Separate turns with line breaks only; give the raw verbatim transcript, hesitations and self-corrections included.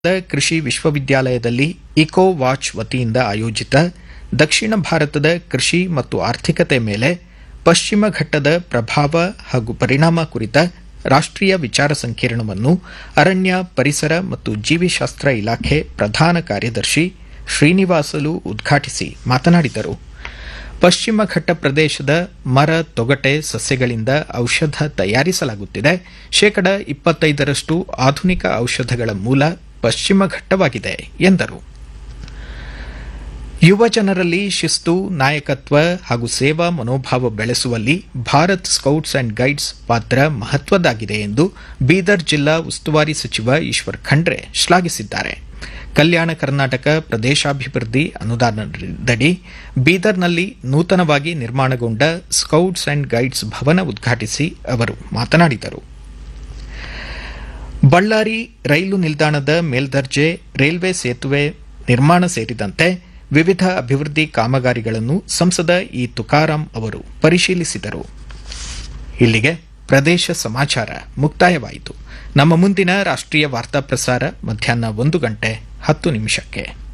ಕೃಷಿ ವಿಶ್ವವಿದ್ಯಾಲಯದಲ್ಲಿ eco watch ವತಿಯಿಂದ ಆಯೋಜಿತ ದಕ್ಷಿಣ ಭಾರತದ ಕೃಷಿ ಮತ್ತು ಆರ್ಥಿಕತೆ ಮೇಲೆ ಪಶ್ಚಿಮ ಘಟ್ಟದ ಪ್ರಭಾವ ಹಾಗೂ ಪರಿಣಾಮ ಕುರಿತ ರಾಷ್ಟ್ರೀಯ ವಿಚಾರ ಸಂಕಿರಣವನ್ನು ಅರಣ್ಯ ಪರಿಸರ ಮತ್ತು ಜೀವಿಶಾಸ್ತ್ರ ಇಲಾಖೆ ಪ್ರಧಾನ ಕಾರ್ಯದರ್ಶಿ ಶ್ರೀನಿವಾಸಲು ಉದ್ಘಾಟಿಸಿ ಮಾತನಾಡಿದರು. ಪಶ್ಚಿಮ ಘಟ್ಟ ಪ್ರದೇಶದ ಮರ ತೊಗಟೆ ಸಸ್ಯಗಳಿಂದ ಔಷಧ ತಯಾರಿಸಲಾಗುತ್ತಿದೆ. ಶೇಕಡ ಇಪ್ಪತ್ತೈದರಷ್ಟು ಆಧುನಿಕ ಔಷಧಗಳ ಮೂಲ ಪಶ್ಚಿಮ ಘಟ್ಟವಾಗಿದೆ ಎಂದರು. ಯುವ ಜನರಲ್ಲಿ ಶಿಸ್ತು, ನಾಯಕತ್ವ ಹಾಗೂ ಸೇವಾ ಮನೋಭಾವ ಬೆಳೆಸುವಲ್ಲಿ ಭಾರತ್ ಸ್ಕೌಟ್ಸ್ ಅಂಡ್ ಗೈಡ್ಸ್ ಪಾತ್ರ ಮಹತ್ವದ್ದಾಗಿದೆ ಎಂದು ಬೀದರ್ ಜಿಲ್ಲಾ ಉಸ್ತುವಾರಿ ಸಚಿವ ಈಶ್ವರ್ ಖಂಡ್ರೆ ಶ್ಲಾಘಿಸಿದ್ದಾರೆ. ಕಲ್ಯಾಣ ಕರ್ನಾಟಕ ಪ್ರದೇಶಾಭಿವೃದ್ಧಿ ಅನುದಾನದಡಿ ಬೀದರ್ನಲ್ಲಿ ನೂತನವಾಗಿ ನಿರ್ಮಾಣಗೊಂಡ ಸ್ಕೌಟ್ಸ್ ಅಂಡ್ ಗೈಡ್ಸ್ ಭವನ ಉದ್ಘಾಟಿಸಿ ಅವರು ಮಾತನಾಡಿದರು. ಬಳ್ಳಾರಿ ರೈಲು ನಿಲ್ದಾಣದ ಮೇಲ್ದರ್ಜೆ ರೈಲ್ವೆ ಸೇತುವೆ ನಿರ್ಮಾಣ ಸೇರಿದಂತೆ ವಿವಿಧ ಅಭಿವೃದ್ಧಿ ಕಾಮಗಾರಿಗಳನ್ನು ಸಂಸದ ಇ ತುಕಾರಾಂ ಅವರು ಪರಿಶೀಲಿಸಿದರು. ಇಲ್ಲಿಗೆ ಪ್ರದೇಶ ಸಮಾಚಾರ ಮುಕ್ತಾಯವಾಯಿತು. ನಮ್ಮ ಮುಂದಿನ ರಾಷ್ಟ್ರೀಯ ವಾರ್ತಾ ಪ್ರಸಾರ ಮಧ್ಯಾಹ್ನ ಒಂದು ಗಂಟೆ ಹತ್ತು ನಿಮಿಷಕ್ಕೆ.